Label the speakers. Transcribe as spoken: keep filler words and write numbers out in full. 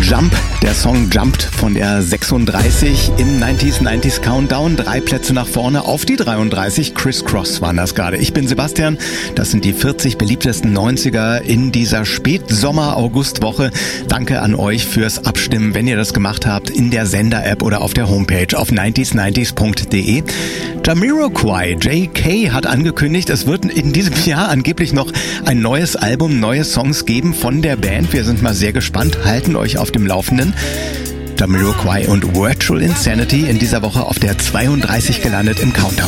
Speaker 1: Jump, der Song Jumped von der sechsunddreißig im neunziger neunziger Countdown. Drei Plätze nach vorne auf die dreiunddreißig. Criss Cross waren das gerade. Ich bin Sebastian. Das sind die vierzig beliebtesten neunziger in dieser Spätsommer-August-Woche. Danke an euch fürs Abstimmen, wenn ihr das gemacht habt, in der Sender-App oder auf der Homepage auf neunzig neunzig punkt de. Jamiroquai, J K, hat angekündigt, es wird in diesem Jahr angeblich noch ein neues Album, neue Songs geben von der Band. Wir sind mal sehr gespannt, halten euch auf dem Laufenden. Jamiroquai und Virtual Insanity in dieser Woche auf der zweiunddreißig gelandet im Countdown.